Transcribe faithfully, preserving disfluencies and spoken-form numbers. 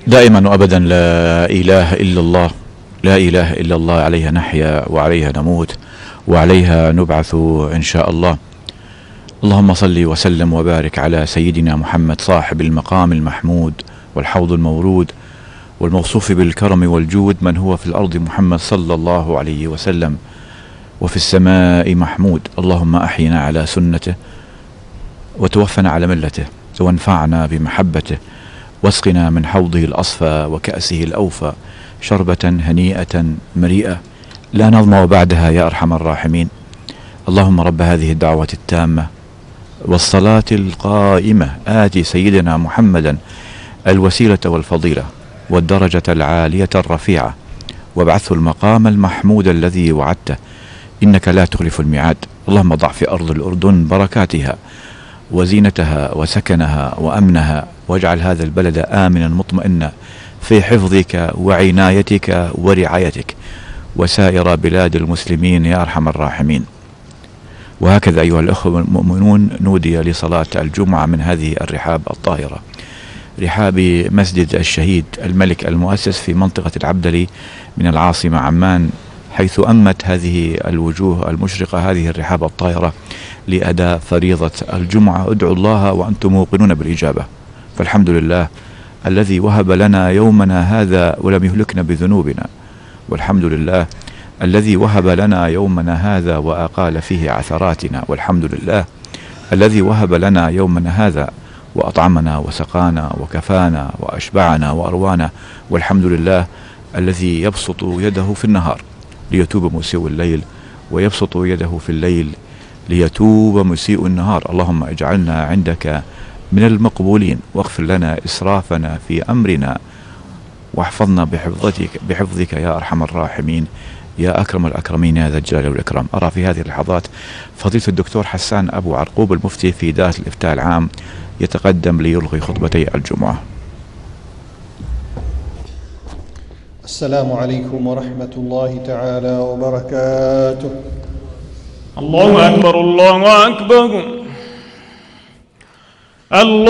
دائما وأبدا لا إله إلا الله، لا إله إلا الله، عليها نحيا وعليها نموت وعليها نبعث إن شاء الله. اللهم صل وسلم وبارك على سيدنا محمد صاحب المقام المحمود والحوض المورود والموصوف بالكرم والجود، من هو في الأرض محمد صلى الله عليه وسلم وفي السماء محمود. اللهم أحينا على سنته وتوفنا على ملته وانفعنا بمحبته واسقنا من حوضه الأصفى وكأسه الأوفى شربة هنيئة مريئة لا نظمأ بعدها يا أرحم الراحمين. اللهم رب هذه الدعوة التامة والصلاة القائمة آتي سيدنا محمدا الوسيلة والفضيلة والدرجة العالية الرفيعة وابعثه المقام المحمود الذي وعدته، إنك لا تخلف الميعاد. اللهم ضع في أرض الأردن بركاتها وزينتها وسكنها وأمنها، واجعل هذا البلد آمنا مطمئنا في حفظك وعنايتك ورعايتك، وسائر بلاد المسلمين يا أرحم الراحمين. وهكذا أيها الأخوة المؤمنون، نودي لصلاة الجمعة من هذه الرحاب الطاهرة، رحاب مسجد الشهيد الملك المؤسس في منطقة العبدلي من العاصمة عمان، حيث أمت هذه الوجوه المشرقة هذه الرحاب الطاهرة لأداء فريضة الجمعة. ادعوا الله وأنتم موقنون بالإجابة، فالحمد لله الذي وهب لنا يومنا هذا ولم يهلكنا بذنوبنا، والحمد لله الذي وهب لنا يومنا هذا وأقال فيه عثراتنا، والحمد لله الذي وهب لنا يومنا هذا وأطعمنا وسقانا وكفانا وأشبعنا وأروانا، والحمد لله الذي يبسط يده في النهار ليتوب مسيء الليل ويبسط يده في الليل ليتوب مسيء النهار. اللهم اجعلنا عندك من المقبولين، واغفر لنا إسرافنا في أمرنا، واحفظنا بحفظك, بحفظك يا أرحم الراحمين يا أكرم الأكرمين يا ذا الجلال والإكرام. أرى في هذه اللحظات فضيلة الدكتور حسان أبو عرقوب المفتي في دائرة الإفتاء العام يتقدم ليلغي خطبتي الجمعة. السلام عليكم ورحمة الله تعالى وبركاته. الله أكبر الله أكبر الله